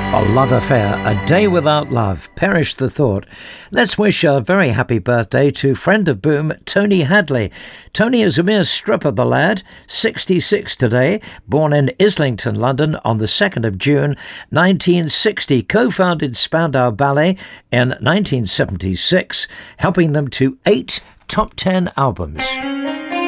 A love affair, a day without love, perish the thought. Let's wish a very happy birthday to friend of Boom, Tony Hadley. Tony is a mere stripper, the lad, 66 today, born in Islington, London on the 2nd of June 1960, co-founded Spandau Ballet in 1976, helping them to 8 top 10 albums.